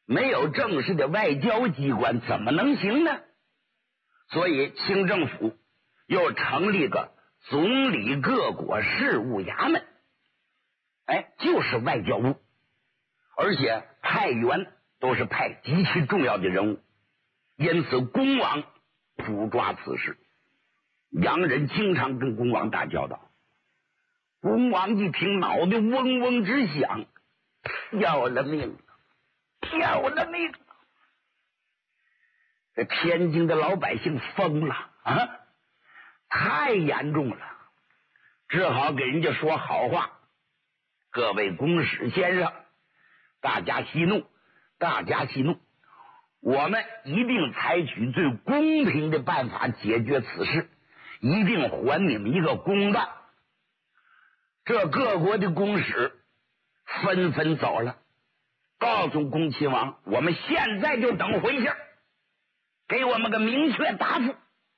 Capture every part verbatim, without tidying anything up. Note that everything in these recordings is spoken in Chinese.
没有正式的外交机关怎么能行呢？所以清政府又成立个总理各国事务衙门，哎，就是外交部，而且派员都是派极其重要的人物，因此恭王普抓此事。洋人经常跟恭王打交道，恭王一听脑袋嗡嗡直响，要了命了，要了命了！这天津的老百姓疯了啊，太严重了，只好给人家说好话。各位公使先生，大家息怒，大家息怒，我们一定采取最公平的办法解决此事，一定还你们一个公道。这各国的公使纷纷走了，告诉恭亲王，我们现在就等回信，给我们个明确答复。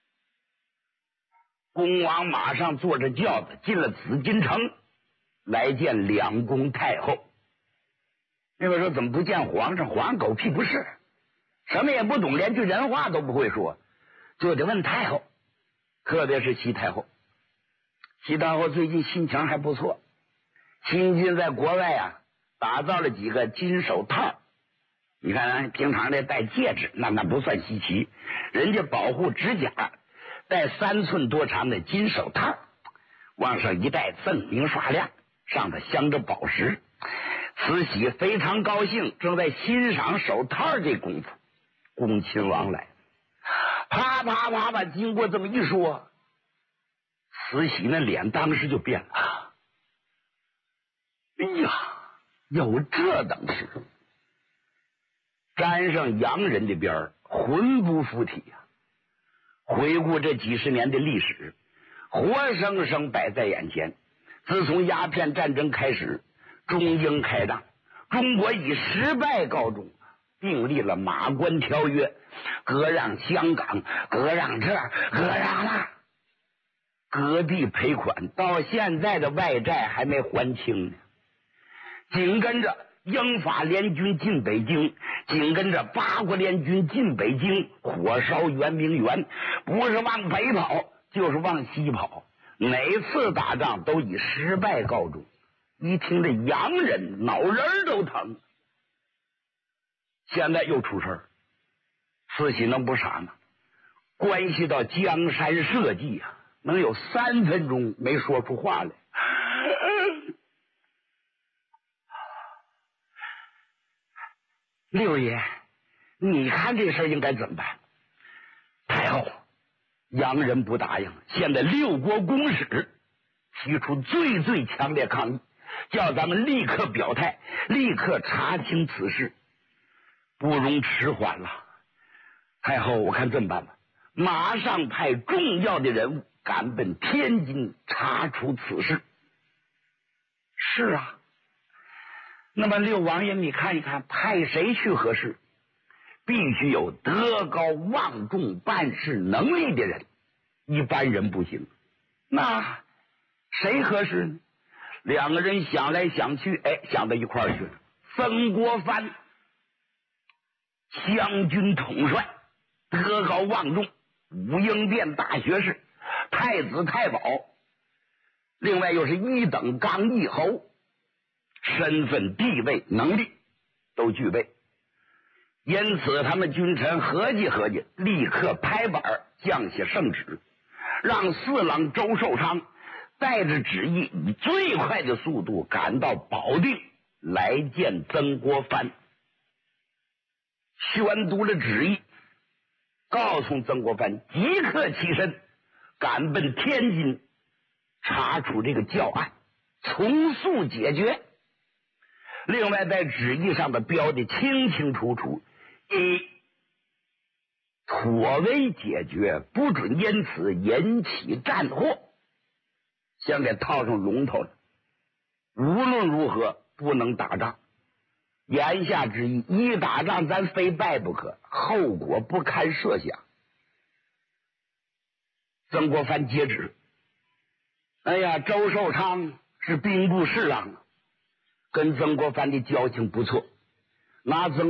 恭王马上坐着轿子进了紫禁城，来见两宫太后。那个说怎么不见皇上？皇上狗屁不是，什么也不懂，连句人话都不会说，就得问太后，特别是西太后。西太后最近心情还不错，新军在国外啊打造了几个金手套，你看、啊、平常的戴戒指那那不算稀奇，人家保护指甲戴三寸多长的金手套，往上一戴锃明刷亮，上头镶着宝石。慈禧非常高兴，正在欣赏手套这功夫，恭亲王来，啪啪啪啪，经过这么一说，慈禧那脸当时就变了。哎呀，有这等事，沾上洋人的边儿，魂不附体呀、啊！回顾这几十年的历史，活生生摆在眼前。自从鸦片战争开始，中英开战，中国以失败告终，订立了马关条约，割让香港，割让这儿，割让那，割地赔款，到现在的外债还没还清呢。紧跟着英法联军进北京，紧跟着八国联军进北京，火烧圆明园，不是往北跑就是往西跑，哪次打仗都以失败告终。一听这洋人脑仁都疼，现在又出事儿，慈禧能不傻吗？关系到江山社稷啊，能有三分钟没说出话来。六爷，你看这事应该怎么办？太后，洋人不答应，现在六国公使提出最最强烈抗议，叫咱们立刻表态，立刻查清此事，不容迟缓了。太后，我看这么办吧，马上派重要的人物赶奔天津查处此事。是啊，那么六王爷，你看一看，派谁去合适？必须有德高望重、办事能力的人，一般人不行。那谁合适呢？两个人想来想去，哎，想到一块儿去了。曾国藩，湘军统帅，德高望重，武英殿大学士，太子太保，另外又是一等刚毅侯，身份地位能力都具备。因此他们君臣合计合计，立刻拍板降下圣旨，让四郎周寿昌带着旨意以最快的速度赶到保定来见曾国藩，宣读了旨意，告诉曾国藩即刻起身赶奔天津查处这个教案，从速解决。另外在旨意上的标的清清楚楚，一，妥为解决，不准因此引起战祸，先给套上龙头了。无论如何不能打仗，言下之意，一打仗咱非败不可，后果不堪设想。曾国藩接旨，哎呀，周寿昌是兵部侍郎，跟曾国藩的交情不错，拿曾